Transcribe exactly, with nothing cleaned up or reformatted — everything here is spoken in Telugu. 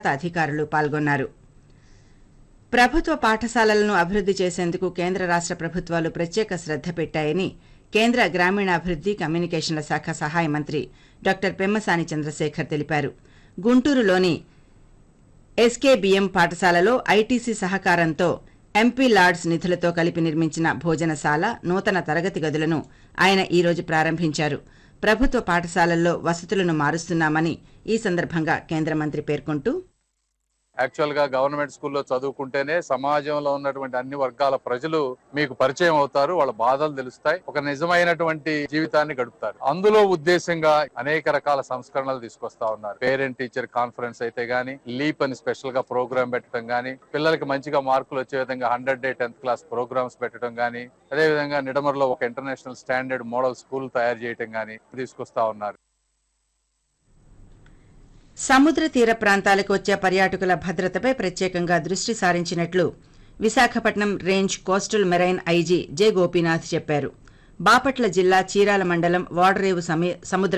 అధికారులు పాల్గొన్నారు. ప్రభుత్వ పాఠశాలలను అభివృద్ధి చేసేందుకు కేంద్ర రాష్ట్ర ప్రభుత్వాలు ప్రత్యేక శ్రద్ధ పెట్టాయని కేంద్ర గ్రామీణాభివృద్ధి కమ్యూనికేషన్ల శాఖ సహాయ మంత్రి డాక్టర్ పెమ్మసాని చంద్రశేఖర్ తెలిపారు. గుంటూరులోని ఎస్కేబీఎం పాఠశాలలో ఐటీసీ సహకారంతో ఎంపీ లార్డ్స్ నిధులతో కలిపి నిర్మించిన భోజనశాల, నూతన తరగతి గదులను ఆయన ఈ రోజు ప్రారంభించారు. ప్రభుత్వ పాఠశాలల్లో వసతులను మారుస్తున్నామని ఈ సందర్భంగా కేంద్ర మంత్రి పేర్కొంటూ, యాక్చువల్ గా గవర్నమెంట్ స్కూల్లో చదువుకుంటేనే సమాజంలో ఉన్నటువంటి అన్ని వర్గాల ప్రజలు మీకు పరిచయం అవుతారు, వాళ్ళ బాధలు తెలుస్తాయి, ఒక నిజమైనటువంటి జీవితాన్ని గడుపుతారు. అందులో ఉద్దేశంగా అనేక రకాల సంస్కరణలు తీసుకొస్తా ఉన్నారు. పేరెంట్ టీచర్ కాన్ఫరెన్స్ అయితే గానీ, లీప్ అని స్పెషల్ గా ప్రోగ్రామ్ పెట్టడం గానీ, పిల్లలకి మంచిగా మార్కులు వచ్చే విధంగా hundred day tenth class programmes పెట్టడం గానీ, అదే విధంగా నిడమర్లో ఒక ఇంటర్నేషనల్ స్టాండర్డ్ మోడల్ స్కూల్ తయారు చేయడం గానీ తీసుకొస్తా ఉన్నారు. సముద్ర తీర ప్రాంతాలకు వచ్చే పర్యాటకుల భద్రతపై ప్రత్యేకంగా దృష్టి సారించినట్లు Visakhapatnam range coastal marine IG J Gopinath చెప్పారు. బాపట్ల జిల్లా చీరాల మండలం వాడరేవు సముద్ర